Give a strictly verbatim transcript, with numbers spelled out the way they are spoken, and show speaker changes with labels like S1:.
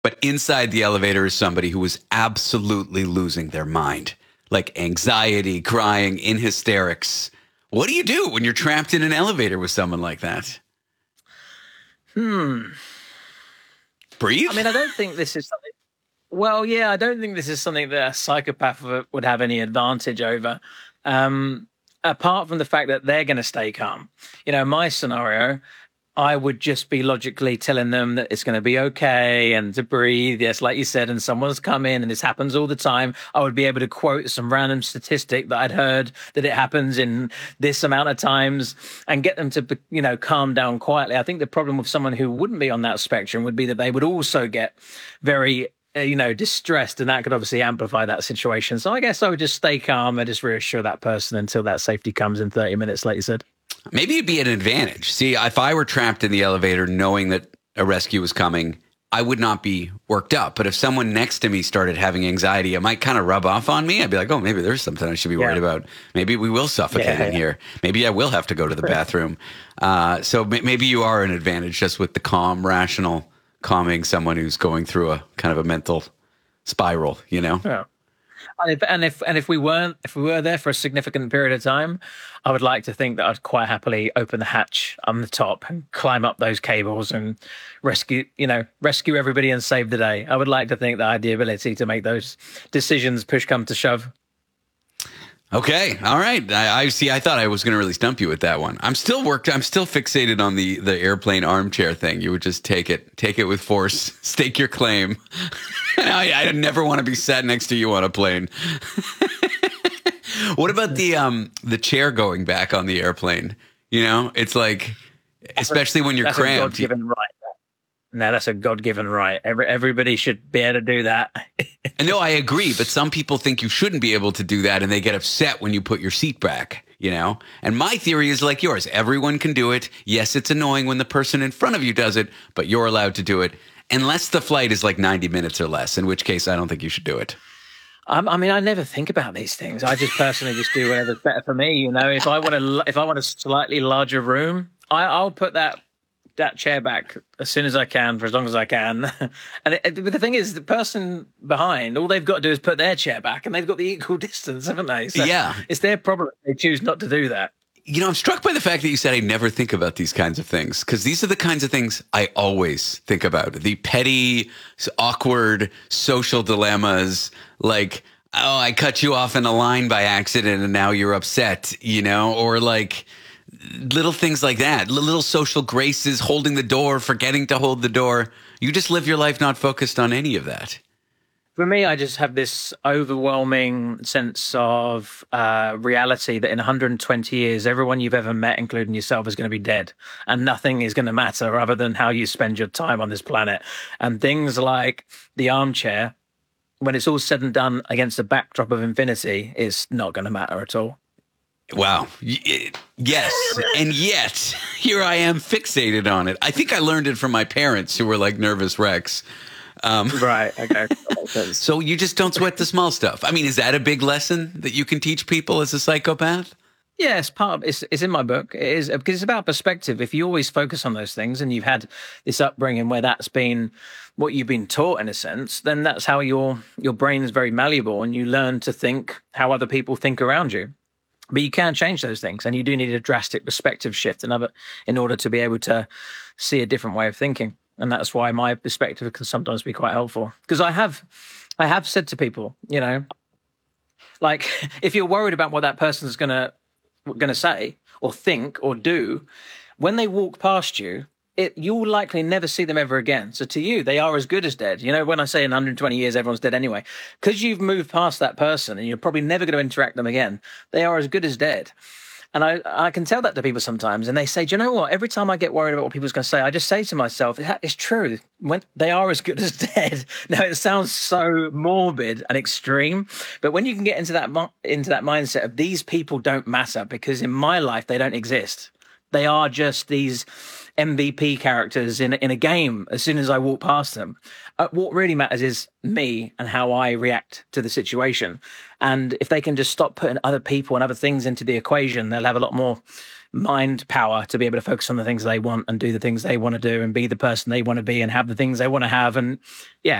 S1: But inside the elevator is somebody who was absolutely losing their mind, like anxiety, crying, in hysterics. What do you do when you're trapped in an elevator with someone like that?
S2: Hmm.
S1: Breathe?
S2: I mean, I don't think this is something. Well, yeah, I don't think this is something that a psychopath would have any advantage over. Um, apart from the fact that they're going to stay calm. You know, my scenario, I would just be logically telling them that it's going to be okay and to breathe. Yes, like you said, and someone's come in and this happens all the time. I would be able to quote some random statistic that I'd heard that it happens in this amount of times and get them to, you know, calm down quietly. I think the problem with someone who wouldn't be on that spectrum would be that they would also get very, uh, you know, distressed, and that could obviously amplify that situation. So I guess I would just stay calm and just reassure that person until that safety comes in thirty minutes, like you said.
S1: Maybe it'd be an advantage. See, if I were trapped in the elevator knowing that a rescue was coming, I would not be worked up. But if someone next to me started having anxiety, it might kind of rub off on me. I'd be like, oh, maybe there's something I should be worried yeah. about. Maybe we will suffocate yeah, in yeah. here. Maybe I will have to go to the bathroom. Uh, so maybe you are an advantage just with the calm, rational, calming someone who's going through a kind of a mental spiral, you know?
S2: Yeah. And if, and if and if we weren't, if we were there for a significant period of time, I would like to think that I'd quite happily open the hatch on the top and climb up those cables and rescue, you know, rescue everybody and save the day. I would like to think that I had the ability to make those decisions, push come to shove.
S1: Okay, all right. I, I see. I thought I was going to really stump you with that one. I'm still worked. I'm still fixated on the the airplane armchair thing. You would just take it, take it with force, stake your claim. I, I never want to be sat next to you on a plane. What about the um the chair going back on the airplane? You know, it's like, especially when you're
S2: that's
S1: cramped.
S2: A God-given right. No, that's a God-given right. Every, everybody should be able to do that.
S1: No, I agree. But some people think you shouldn't be able to do that, and they get upset when you put your seat back, you know? And my theory is like yours. Everyone can do it. Yes, it's annoying when the person in front of you does it, but you're allowed to do it. Unless the flight is like ninety minutes or less, in which case I don't think you should do it.
S2: Um, I mean, I never think about these things. I just personally just do whatever's better for me. You know, if I want a, if I want a slightly larger room, I, I'll put that that chair back as soon as I can for as long as I can. And it, but the thing is, the person behind, all they've got to do is put their chair back, and they've got the equal distance, haven't they? So
S1: yeah,
S2: it's their problem. They choose not to do that.
S1: You know, I'm struck by the fact that you said I never think about these kinds of things, because these are the kinds of things I always think about. The petty, awkward social dilemmas, like, oh, I cut you off in a line by accident and now you're upset, you know, or like little things like that, little social graces, holding the door, forgetting to hold the door. You just live your life not focused on any of that.
S2: For me, I just have this overwhelming sense of uh, reality that in one hundred twenty years, everyone you've ever met, including yourself, is going to be dead. And nothing is going to matter other than how you spend your time on this planet. And things like the armchair, when it's all said and done against the backdrop of infinity, is not going to matter at all.
S1: Wow. Yes. And yet, here I am fixated on it. I think I learned it from my parents, who were like nervous wrecks.
S2: Um, right. Okay.
S1: So you just don't sweat the small stuff. I mean, is that a big lesson that you can teach people as a psychopath?
S2: Yeah, it's part of, it's, it's in my book. It is, because it's about perspective. If you always focus on those things and you've had this upbringing where that's been what you've been taught in a sense, then that's how your, your brain is very malleable, and you learn to think how other people think around you. But you can change those things, and you do need a drastic perspective shift in, other, in order to be able to see a different way of thinking. And that's why my perspective can sometimes be quite helpful. Because I have, I have said to people, you know, like, if you're worried about what that person's gonna gonna say or think or do, when they walk past you, it you'll likely never see them ever again. So to you, they are as good as dead. You know, when I say in one hundred twenty years, everyone's dead anyway, because you've moved past that person and you're probably never going to interact with them again. They are as good as dead. And I, I can tell that to people sometimes, and they say, do you know what? Every time I get worried about what people's going to say, I just say to myself, it's true. When they are as good as dead. Now, it sounds so morbid and extreme, but when you can get into that into that mindset of these people don't matter, because in my life, they don't exist. They are just these M V P characters in, in a game as soon as I walk past them. Uh, what really matters is me and how I react to the situation. And if they can just stop putting other people and other things into the equation, they'll have a lot more mind power to be able to focus on the things they want and do the things they want to do and be the person they want to be and have the things they want to have. And yeah,